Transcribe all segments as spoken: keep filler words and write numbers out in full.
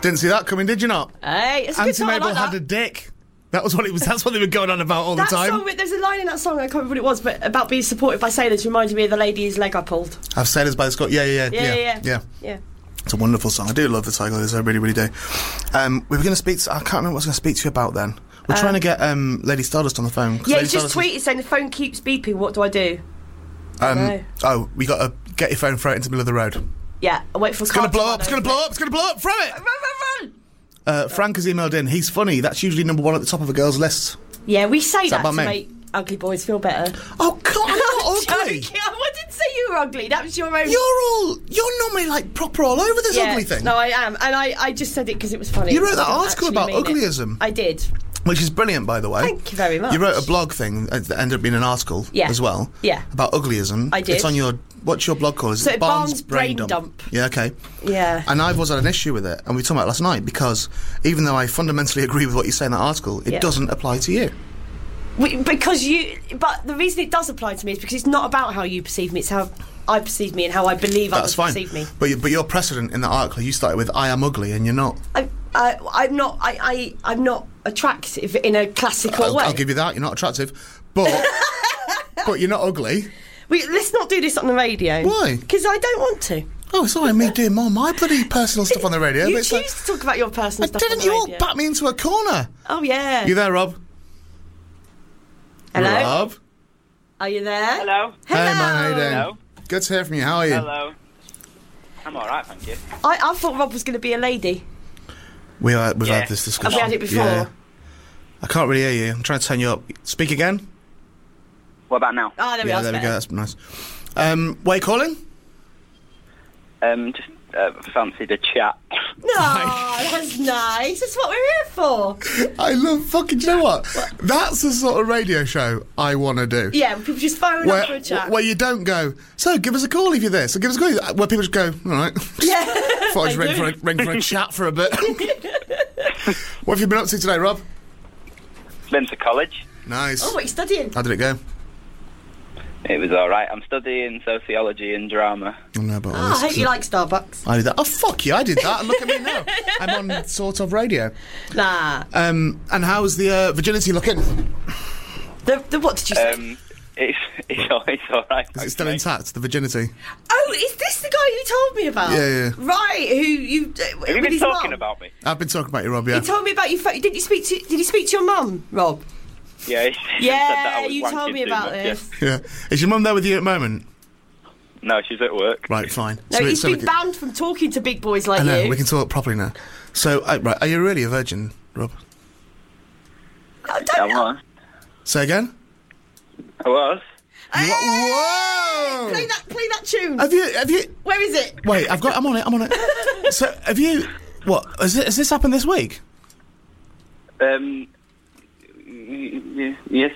Didn't see that coming, did you not? Hey, it's a good Auntie song, I Mabel like had that. a dick. That was what it was. That's what they were going on about all That the time. song, there's a line in that song, I can't remember what it was, but about being supported by sailors reminded me of the lady whose leg I pulled. Have Sailors by the Scott. Yeah, yeah, yeah, Yeah, yeah, yeah. yeah. Yeah. It's a wonderful song. I do love the Tiger Lilies. I really, really do. Um, we were going to speak. To, I can't remember what I was going to speak to you about then. We're Um, trying to get um, Lady Stardust on the phone. 'cause Yeah, Lady he's just Stardust tweeted saying the phone keeps beeping, what do I do? is- Um, No. oh, we got to get your phone, throw it into the middle of the road. Yeah, I'll wait for a It's car going to blow run up. It's going to over blow it. up. It's going to blow up. Throw it. Run, run, run! Uh, Frank has emailed in. He's funny. That's usually number one at the top of a girl's list. Yeah, we say that that, about to me? make ugly boys feel better. Oh, God, I'm not ugly. Joking. I didn't say you were ugly. That was your own. You're all. You're normally like proper all over this yeah, ugly thing. No, I am, and I, I just said it because it was funny. You wrote that I didn't article actually about mean it. uglyism. I did. Which is brilliant, by the way. Thank you very much. You wrote a blog thing that ended up being an article Yeah. as well. Yeah. About uglyism. I did. It's on your. What's your blog called? Is So it Barnes Brain Dump. Yeah, okay. Yeah. And I've always had an issue with it, and we were talking about it last night, because even though I fundamentally agree with what you say in that article, it Yeah. doesn't apply to you. We, because you, but the reason it does apply to me is because it's not about how you perceive me; it's how I perceive me and how I believe That's others fine. perceive me. But you, but your precedent in that article, you started with "I am ugly," and you're not. I, I, I'm not. I, I, I'm not attractive in a classical I'll, way. I'll give you that. You're not attractive, but but you're not ugly. We, let's not do this on the radio. Why? Because I don't want to. Oh, it's all right, me doing more my bloody personal stuff on the radio. You but choose it's like, to talk about your personal I stuff didn't. on the You all radio. backed me into a corner. Oh yeah. You there, Rob? Hello. Rob. Are you there? Hello. Hey man, how you doing? Hello. Good to hear from you. How are you? Hello. I'm all right, thank you. I, I thought Rob was going to be a lady. We are, we've Yeah. had this Have discussion. we had it before? Yeah. I can't really hear you. I'm trying to turn you up. Speak again. What about now? Oh, there we yeah, are. there we go. that's That's nice. Um, why are you calling? Um, just uh, fancied a chat. No, that's nice. That's what we're here for. I love fucking. Do you know what? That's the sort of radio show I want to do. Yeah, when people just phone Where, up for a chat. where you don't go, so give us a call if you're this, or give us a call. Where people just go, all right. yeah. Thought I'd I ring do. for, a, ring for a chat for a bit. What have you been up to today, Rob? Been to college. Nice. Oh, what are you studying? How did it go? It was all right. I'm studying sociology and drama. Oh, no, but Oh, I hope you like Starbucks. I did that. Oh, fuck you, I did that. And look at me now. I'm on sort of radio. Nah. Um, and how's the uh, virginity looking? The, the what did you say? Um, it's it's all, it's all right. Is it still intact, the virginity? Oh, is this the guy you told me about? Yeah, yeah. Right, who you... Uh, Have you with been his talking mum? about me? I've been talking about you, Rob, yeah. He told me about your... Fo- did you speak to... Did you speak to your mum, Rob? Yeah. He said that I Yeah, was you told wanking me too about much, this. Yeah. Is your mum there with you at the moment? Yeah. No, she's at work. Right, fine. No, So we- he's so we been can- banned from talking to big boys like I know, you. we can talk properly now. So, uh, right, are you really a virgin, Rob? I I don't know. was. Say again? I was. Hey! Whoa! Play that, play that tune. Have you, have you... Where is it? Wait, I've got... I'm on it, I'm on it. So, have you... What? Has, it, has this happened this week? Um. y- y- Yes.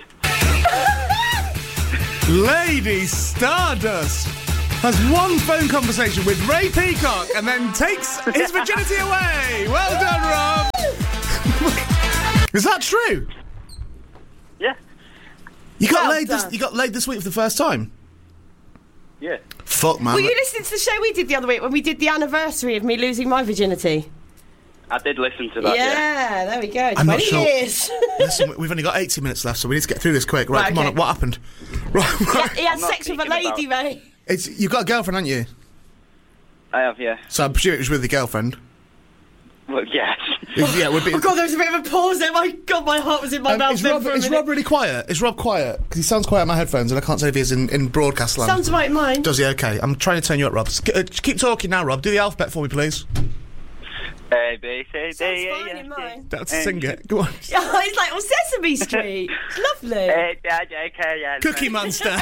Lady Stardust has one phone conversation with Ray Peacock and then takes his virginity away. Well done, Rob. Is that true? Yeah. You got Well laid this. done. You got laid this week for the first time. Yeah. Fuck, man. Were you listening to the show we did the other week when we did the anniversary of me losing my virginity? I did listen to that. yeah, Yeah. there we go. I'm not twenty sure. years. Listen, we've only got eighty minutes left, so we need to get through this quick. Right, Right, come okay. on. What happened? Right, right. He had I'm not sex with a speaking lady, about- Ray. It's you've got a girlfriend, haven't you? I have. Yeah. So I presume it was with your girlfriend. Well, yes. Yeah, it would be. Oh God, there was a bit of a pause there. My God, my heart was in my Um, mouth is then Rob, for a is minute. Rob really quiet? Is Rob quiet? Because he sounds quiet in my headphones, and I can't say if he's in, in broadcast land. Sounds right in mine. Does he? Okay. I'm trying to turn you up, Rob. S- uh, just keep talking now, Rob. Do the alphabet for me, please. A B C D Sounds E fine F in G. mine. That's sing it. Go on. Yeah, it's like on Sesame Street. It's lovely. H I J K L. Cookie Monster.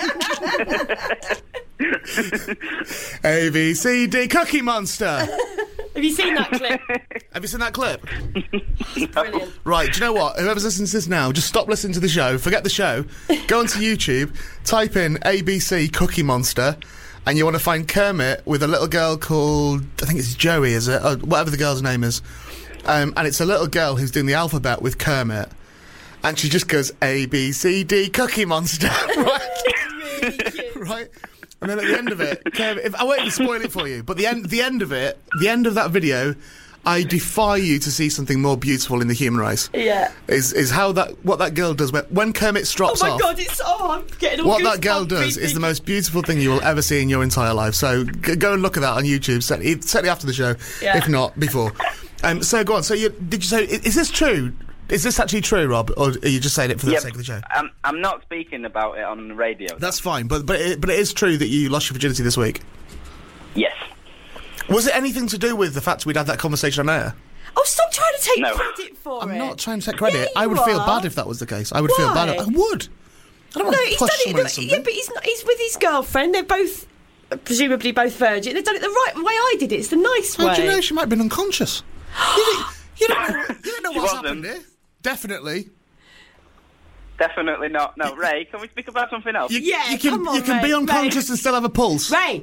A B C D Cookie Monster. Have you seen that clip? Have you seen that clip? Brilliant. Right, do you know what? Whoever's listening to this now, just stop listening to the show, forget the show, go onto YouTube, type in A B C Cookie Monster, and you want to find Kermit with a little girl called, I think it's Joey, is it? Or whatever the girl's name is. Um, and it's a little girl who's doing the alphabet with Kermit. And she just goes, A, B, C, D, Cookie Monster. Right? Really cute. Right? And then at the end of it, Kermit, if, I won't even spoil it for you, but the end, the end of it, the end of that video, I defy you to see something more beautiful in the human race. Yeah. Is is how that what that girl does when, when Kermit Oh strops my off. god, it's oh, I'm getting all What that girl goosebumps does is reading. the most beautiful thing you will ever see in your entire life. So g- go and look at that on YouTube. Certainly, certainly after the show, Yeah. if not before. Um, so go on. So you, did you say? i- Is this true? Is this actually true, Rob, or are you just saying it for the Yep. sake of the show? I'm, I'm not speaking about it on the radio. That's fine, but but it, but it is true that you lost your virginity this week. Yes. Was it anything to do with the fact we'd had that conversation on air? Oh, stop trying to take No. credit for I'm it. not trying to take credit. Yeah, I would you feel are. bad if that was the case. I would feel bad. Why? I would. I don't want No, to he's push done it. someone the- into something. Yeah, but he's not, he's with his girlfriend. They're both uh, presumably both virgin. They've done it the right way. I did it. It's the nice How way. do you know she might have been unconscious? you, don't, you don't know, you don't know She what's wasn't. happened here. Definitely. Definitely not. No, Ray, can we speak about something else? You, Yeah, you can, come on, you can be Ray, unconscious Ray. and still have a pulse. Ray.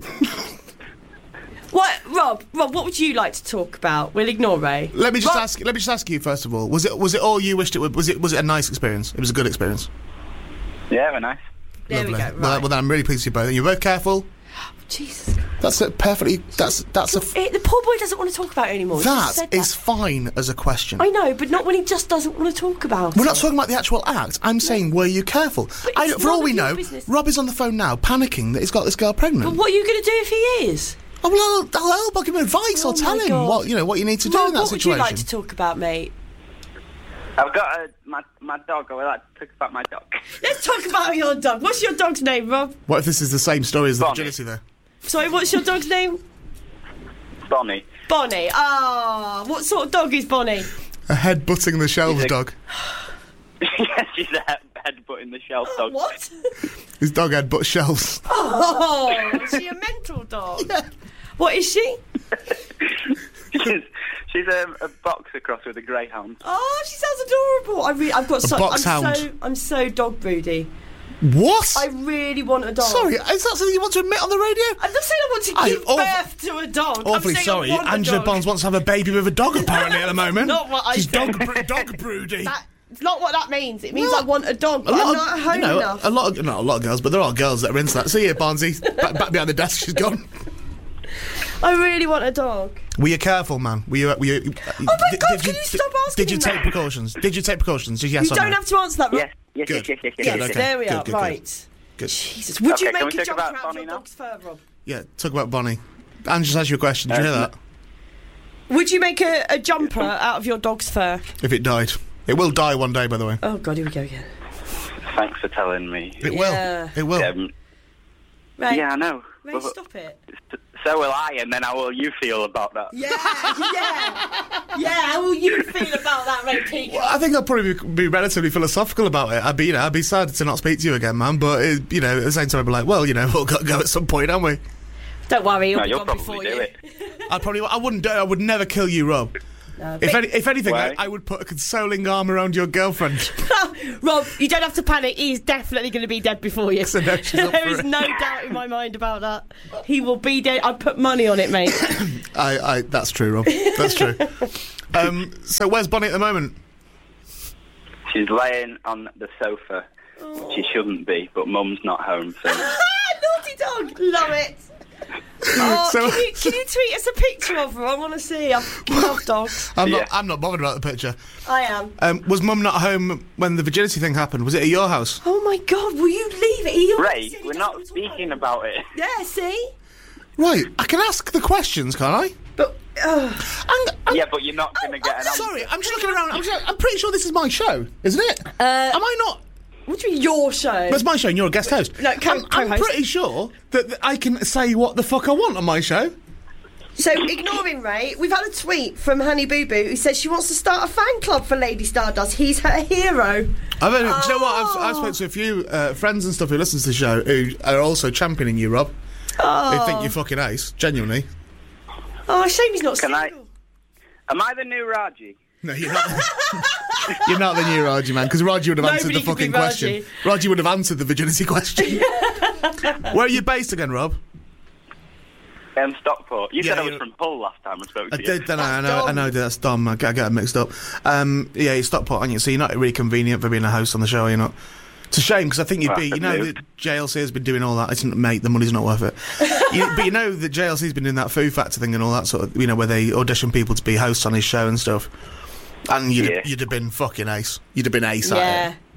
What, Rob? Rob, what would you like to talk about? We'll ignore Ray. Let me just Rob- ask. Let me just ask you first of all. Was it was it all you wished it would? Was it was it a nice experience? It was a good experience. Yeah, very nice. There we Lovely. go. Well, Right. well, then I'm really pleased you both. You're both careful. Jesus. That's it. Perfectly. That's that's a. F- Eh, the poor boy doesn't want to talk about it anymore. He just that said is fine as a question. I know, but not when he just doesn't want to talk about We're it. not talking about the actual act. I'm saying, were you careful? But I, it's for all none we of your know, business. Rob is on the phone now, panicking that he's got this girl pregnant. But what are you going to do if he is? Oh, well, I'll, I'll help. I'll give him advice. Oh I'll tell my him God. what you know what you need to do Rob, in that what situation. would you like to talk about, mate? I've got a, my my dog. I would like to talk about my dog. Let's talk about your dog. What's your dog's name, Rob? What if this is the same story as the Bonnie. virginity, though? Sorry, what's your dog's name? Bonnie. Bonnie. Ah, what sort of dog is Bonnie? A head butting the shelves He's a- dog. Yeah, she's a head, headbutt in the shelf dog. What? His dog head butts shelves. Oh, is she a mental dog? Yeah. What is she? she's she's a, a boxer cross with a greyhound. Oh, she sounds adorable. I re- I've got A so box I'm hound. so I'm so dog broody. What? I really want a dog. Sorry, is that something you want to admit on the radio? I'm not saying I want to I- give awful- birth to a dog. I'm Awfully saying sorry, I want a Angela dog. Bonds wants to have a baby with a dog apparently at the moment. Not what I She's said. dog, bro- dog broody. That, it's not what that means. It means Well, I want a dog, but a I'm lot not of, home you know, enough. a lot of, not a lot of girls, but there are girls that are into that. See here, Barnsey, back, back behind the desk, she's gone. I really want a dog. Were you careful, man? Were you? Were you oh my God, can you stop asking Did you him take that? precautions? Did you take precautions? Just yes You or don't no? have to answer that, Rob. Yes, yes, Good. yes, yes, yes, Good, yes, Yes, yes. okay. there we Good, are. good, good. Right. Good. Jesus, would you Okay, can make we a talk jumper about out of Bonnie your now? dog's fur, Rob? Yeah, talk about Bonnie. And just ask you a question. Did you Uh, hear no. that? Would you make a, a jumper out of your dog's fur? If it died, it will die one day. By the way, Oh God, here we go again. Thanks for telling me. it Yeah. will. It will. Um, Right. yeah, I know. Ray, But- stop it. So will I, and then how will you feel about that? Yeah, yeah, yeah. How will you feel about that, Ray Peake? Well, I think I'd probably be, be relatively philosophical about it. I'd be, you know, I'd be sad to not speak to you again, man. But it, you know, at the same time, I'd be like, well, you know, we'll got to go at some point, haven't we? Don't worry, he'll No, be you'll gone before probably do you. it. I'd probably, I wouldn't do. I would never kill you, Rob. No, If, but- any, if anything, I, Why? I would put a consoling arm around your girlfriend. Rob, you don't have to panic. He's definitely going to be dead before you. So no, she's up There for is it. no doubt in my mind about that. He will be dead. I'd put money on it, mate. I, I, that's true, Rob. That's true. Um, so where's Bonnie at the moment? She's laying on the sofa, which she shouldn't be, but Mum's not home, so... Naughty dog. Love it. Oh, So- can, you, can you tweet us a picture of her? I want to see. I love dogs. I'm Yeah. not. I'm not bothered about the picture. I am. Um, was Mum not home when the virginity thing happened? Was it at your house? Oh my God, will you leave it? He always Ray, said he we're doesn't not want to talk speaking about about it. it. Yeah, see? Right. I can ask the questions, can't I? But, uh, And, and- Yeah, but you're not going to Oh, get oh, an answer. Sorry, I'm just looking around. I'm, just, I'm pretty sure this is my show, isn't it? Uh, Am I not? what do you mean your show? It's my show and you're a guest host. No, co- I'm, I'm co-host. pretty sure that, that I can say what the fuck I want on my show. So, ignoring Ray, we've had a tweet from Honey Boo Boo who says she wants to start a fan club for Lady Stardust. He's her hero. I've, uh, Do you know what? I've, I've Oh. spoken to a few uh, friends and stuff who listen to the show who are also championing you, Rob. Oh, They think you're fucking ace, genuinely. oh shame he's not Can I- single. Am I the new Raji? No, you're not. You're not the new Raji, man, because Raji would have answered Nobody the could be fucking question. Raji. Raji would have answered the virginity question. Where are you based again, Rob? Um, Stockport. You Yeah, said I you was know- from Hull last time I spoke I to you. did, then I, I know, That's I know that's dumb. I get, I get it mixed up. Um, yeah, you Stockport, aren't you? So you're not really convenient for being a host on the show, are you not? It's a shame because I think you'd Well, be, you I've know, moved. that J L C has been doing all that. Isn't mate, the money's not worth it. you, but you know that J L C's been doing that Foo Factor thing and all that sort of, you know, where they audition people to be hosts on his show and stuff. And you'd, Yeah. you'd have been fucking ace. You'd have been ace Yeah. at it.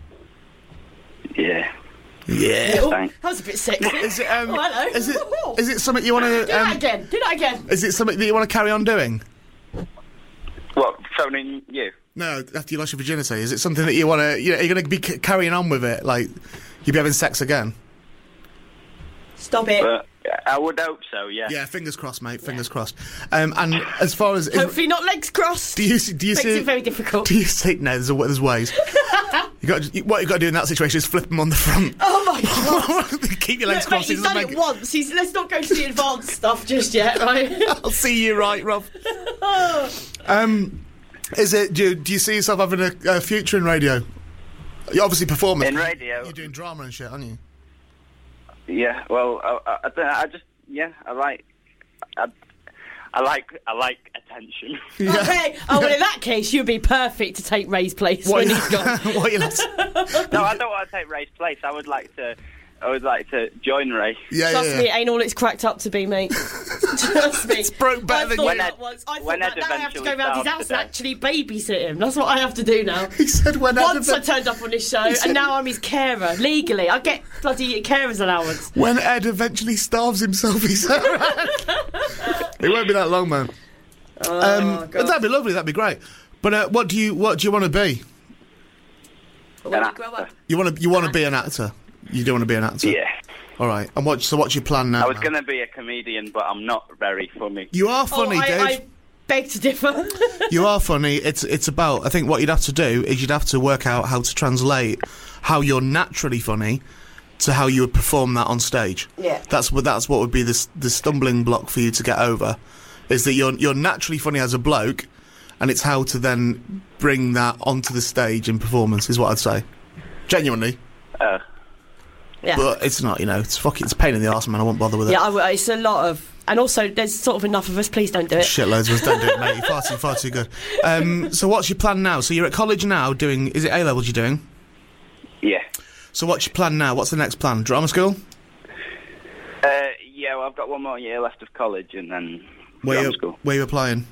Yeah. Yeah. Oh, Thanks. that was a bit sexy. Is it, um, Oh, hello. is it, is it something you want Do to, that um, again. Do that again. is it something that you want to carry on doing? What, phoning you? No, after you lost your virginity, is it something that you want to, you know, you're going to be c- carrying on with it? Like, you'll be having sex again? Stop it. But I would hope so, yeah. Yeah, fingers crossed, mate, fingers crossed. Um, and as far as... is- Hopefully not legs crossed. do you, see- do you Makes see... it very difficult. Do you see... No, there's, a, there's ways. you got, you, what you've got to do in that situation is flip them on the front. Oh my god. Keep your legs Look, mate, crossed. he's it done doesn't it make once. He's, let's not go to the advanced stuff just yet, right? I'll see you right, Rob. um, is it... Do you, do you see yourself having a, a future in radio? You're obviously performing. In radio? You're doing drama and shit, aren't you? Yeah, well, I, I, I, don't know, I just, yeah, I like, I, I like, I like attention. Okay. Oh, well, in that case, you'd be perfect to take Ray's place What, when he's gone. what are you like? No, I don't want to take Ray's place. I would like to, I would like to join Ray. Yeah, Trust yeah, me, yeah. it ain't all it's cracked up to be, mate. Trust me. It's broke better I than thought you. that once. I thought When that Ed now I have to go eventually round his starts house today. and actually babysit him. That's what I have to do now. He said when Once Ed, I turned up on this show, said- and now I'm his carer. Legally, I get bloody carer's allowance. when Ed eventually starves himself, he said. It won't be that long, man. Oh, Um, God. that'd be lovely. That'd be great. But uh, what do you what do you want to be? When An you grow up. actor. You want to you want to be an actor. You do want to be an actor. Yeah. All right. And what? So what's your plan now? I was man? going to be a comedian, but I'm not very funny. You are funny, oh, I, dude. I beg to differ. You are funny. It's it's about. I think what you'd have to do is you'd have to work out how to translate how you're naturally funny to how you would perform that on stage. Yeah. That's what that's what would be the s- the stumbling block for you to get over, is that you're you're naturally funny as a bloke, and it's how to then bring that onto the stage in performance is what I'd say. Genuinely. Uh, Yeah. But it's not, you know, it's fucking, it's a pain in the arse, man. I won't bother with it. Yeah, I w- it's a lot of, and also there's sort of enough of us. Please don't do it. Shitloads of us don't do it, mate. You're far too, far too good. Um, so what's your plan now? So you're at college now doing, is it A-levels you're doing? yeah. So what's your plan now? What's the next plan? Drama school? Uh, yeah, well, I've got one more year left of college and then Where drama you, school. where you applying?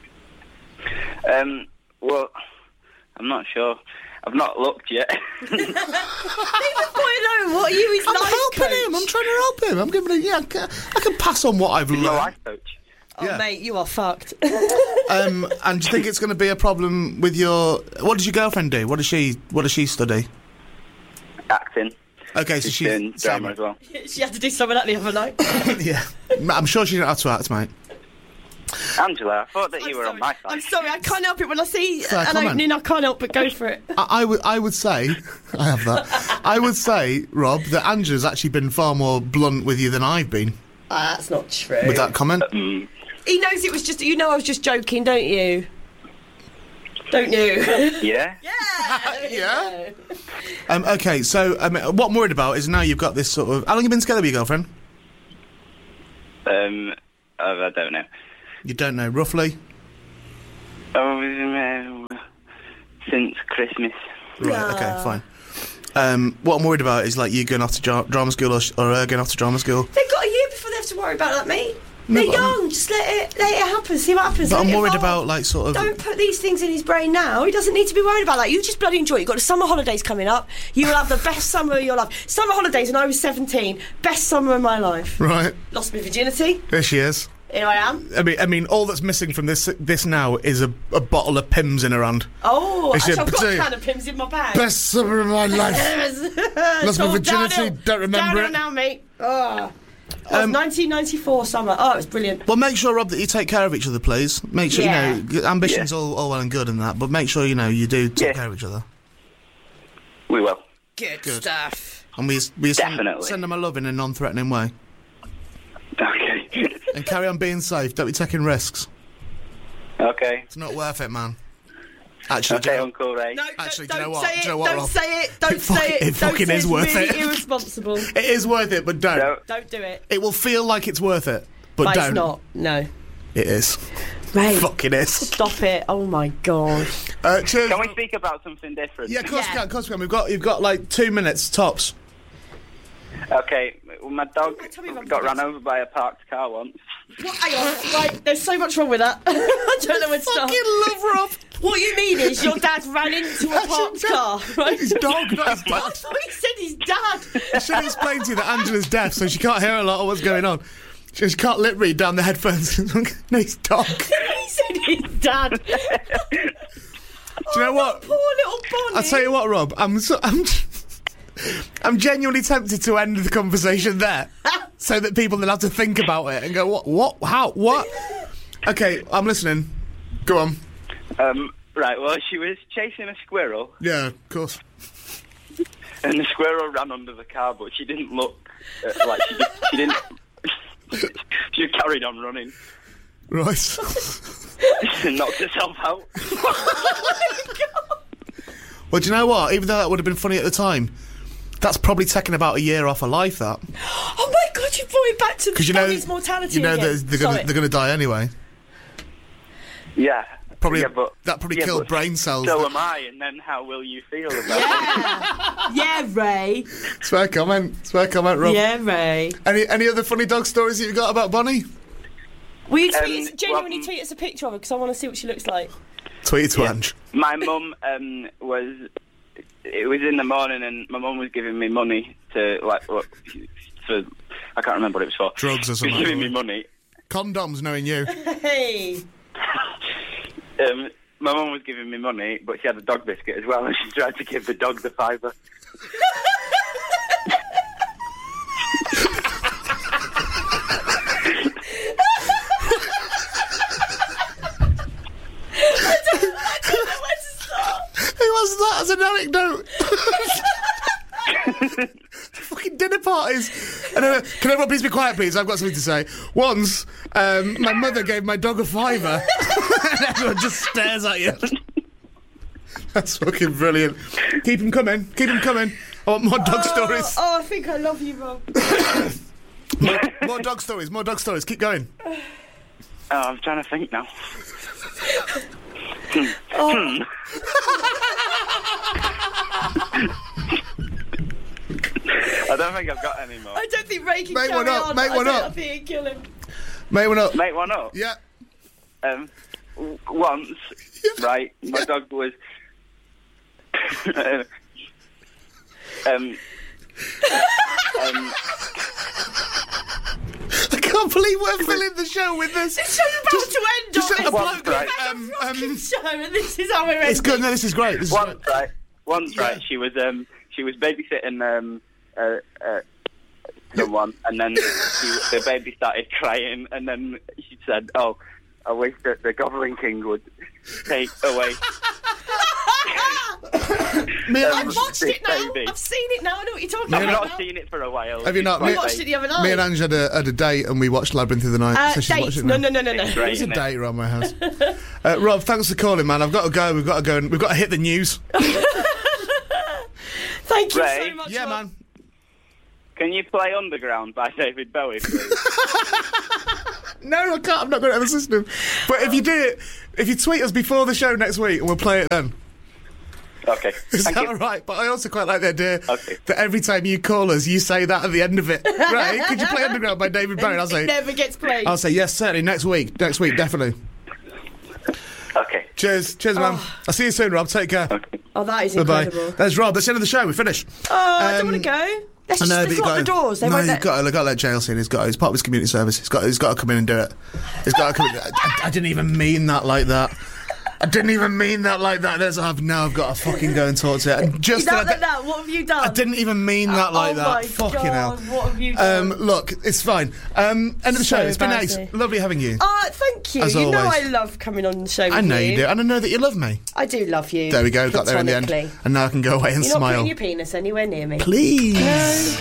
Um, well, I'm not sure. I've not looked yet. Boy, no, what are you? His I'm life helping coach? him. I'm trying to help him. I'm giving him, yeah, I can, I can pass on what I've He's my learned. life coach. Oh, Yeah. mate, you are fucked. Um, and do you think it's going to be a problem with your, what does your girlfriend do? What does she, what does she study? Acting. Okay, so She's she's doing drama as well. She had to do some of that the other night. Yeah, I'm sure she didn't have to act, mate. Angela, I thought that you I'm were sorry. on my side. I'm sorry, I can't help it when I see Fair an comment. opening. I can't help but go for it. I, I would, I would say, I have that. I would say, Rob, that Angela's actually been far more blunt with you than I've been Ah, that's not true. with that comment. Mm. He knows it was just. You know, I was just joking, don't you? Don't you? Yeah? yeah. Yeah. Um, okay, so um, what I'm worried about is now you've got this sort of. How long have you been together with your girlfriend? Um, oh, I don't know. You don't know, roughly. Oh, uh, since Christmas. Right. Ah. Okay. Fine. Um, what I'm worried about is like you going off to dra- drama school or, sh- or uh, going off to drama school. They've got a year before they have to worry about that, mate. No, They're but I'm- young. Just let it, let it happen. See what happens. But Let I'm it worried evolve. about like sort of. Don't put these things in his brain now. He doesn't need to be worried about that. You just bloody enjoy it. You've got the summer holidays coming up. You will have the best summer of your life. Summer holidays when I was seventeen. Best summer of my life. Right. Lost my virginity. There she is. Here I am. I mean, I mean, all that's missing from this this now is a, a bottle of Pimm's in her hand. Oh, Is actually, it I've got a potato? can of Pimm's in my bag. Best summer of my life. Lost Lost my virginity, don't remember it. now, mate. Oh. Oh, Um, nineteen ninety-four summer. Oh, it was brilliant. Well, make sure, Rob, that you take care of each other, please. Make sure, Yeah. you know, g- ambition's all, all well and good and that, but make sure, you know, you do take Yeah. care of each other. We will. Good, Good. stuff. And we, we send, Definitely. send them a love in a non-threatening way. Okay. And carry on being safe. Don't be taking risks. okay. It's not worth it, man. Actually, do Okay, you know- Uncle Ray. No, Actually, don't, do you know don't what? say it. Do you know what, don't Rob? say it. Don't It say fucking- it. it Don't fucking say is it's worth really it. irresponsible. it is worth it, but don't. No. Don't do it. It will feel like it's worth it, but, But don't. it's not. No. It is. Ray, Fucking is. stop it. Oh, my God. Uh, cheers. Can we speak about something different? Yeah, of course Yeah. we can, of course we can. We've got, you've got like two minutes, tops. Okay, well, my dog Oh, tell me about got this. run over by a parked car once. What? Hang on. Right, there's so much wrong with that. I don't know where to start. Fucking love Rob. What you mean is your dad ran into a parked car, right? His dog, not his I dad. thought he said his dad. I should explain to you that Angela's deaf, so she can't hear a lot of what's going on. She she can't lip read down the headphones. No, his dog. Do He said his dad. you know what? Poor little Bonnie. I'll tell you what, Rob. I'm so, I'm I'm genuinely tempted to end the conversation there, so that people then have to think about it and go, what, what, how, what? Okay, I'm listening. Go on. Um, right, well, she was chasing a squirrel, Yeah, of course. and the squirrel ran under the car, but she didn't look uh, like she, did, she didn't. She just carried on running Right. and knocked herself out. Well, do you know what? Even though that would have been funny at the time, that's probably taken about a year off her life. That Oh my God, you brought it back to because you know, Bonnie's mortality you know again. that they're gonna Sorry. they're gonna die anyway. Yeah, Probably yeah, but that probably yeah, killed but brain cells. So am I, and then how will you feel about it? Yeah. Yeah, Ray. It's fair comment. It's fair comment, Rob. Yeah, Ray. Any any other funny dog stories that you've got about Bonnie? Will you Um, tweet, genuinely well, tweet us a picture of her because I want to see what she looks like. Tweet it to Yeah. Ange. My mum um, was. It was in the morning, and my mum was giving me money to like what for. I can't remember what it was for. Drugs or She was something. giving me money. Condoms, knowing you. Hey. Um, my mum was giving me money, but she had a dog biscuit as well, and she tried to give the dog the fiver. Who was that as an anecdote? Fucking dinner parties. And, uh, can everyone please be quiet, please? I've got something to say. Once, um, my mother gave my dog a fiver, and everyone just stares at you. That's fucking brilliant. Keep them coming. Keep them coming. I want more dog stories. Oh, I think I love you, Rob. More, more dog stories. More dog stories. Keep going. Oh, I'm trying to think now. Oh. I don't think I've got any more. I don't think Ray can Make carry one up, on. make I one don't- up. I think he'd kill him. Make one up. Make one up. Yeah. Um, w- once, right, my dog was. uh, um, um, I can't believe we're filling the show with this. This show's about Just- to end just on a this. bloke Right. We've um, had a rocking um, show, and this is how we're ending. It's good. No, this is great. This is once, great. right, once, Yeah. right, she was um, she was babysitting um, uh, uh, someone, and then she, the baby started crying, and then she said, "Oh, I wish that the Goblin King would take away." Me and Um, I've Ange, watched Big it now. baby. I've seen it now. I know what you're talking Me I've and- about. not seen it for a while. Have you not? I Me, watched it the other night. me and Ange had a, had a date and we watched Labyrinth of the Night. Uh, so she's dates. watching it No, now. no, no, no, no. It's great. There's a isn't it? date around my house. uh, Rob, thanks for calling, man. I've got to go. We've got to go. And we've got to hit the news. Thank you Ray? so much. Yeah, Rob. man. Can you play Underground by David Bowie, please? No, I can't. I'm not going to have a system. But if you do it, if you tweet us before the show next week, we'll play it then. Okay. Is Thank that you. all right? But I also quite like the idea Okay. that every time you call us, you say that at the end of it. Right? Could you play Underground by David Bowie? And I'll It say, never gets played. I'll say yes, certainly next week. Next week, definitely. Okay. Cheers, cheers, man. I'll see you soon, Rob. Take care. Okay. Oh, that is Bye bye. incredible. There's Rob. That's the end of the show. We finished. Oh, I don't Um, want to go. Let's I just know, let's but you lock got the doors. They no, won't you've let... got to, got to let J L C in. He's got. It's part of his community service. He's got. He's got to come in and do it. He's got to come in. I, I didn't even mean that like that. I didn't even mean that like that. There's. I've now. I've got to fucking go and talk to it. And just Now that I that, that, what have you done? I didn't even mean that like oh that. My Fucking God, hell. What have you done? Um, look, it's fine. Um, end of the So show. It's been nice. embarrassing. Lovely having you. Ah, thank you. As you know always. I love coming on the show with I know you do, and I know that you love me. I do love you. There we go. Got there in the end, platonically. and now I can go away and You're not smile. putting your penis anywhere near me. Please.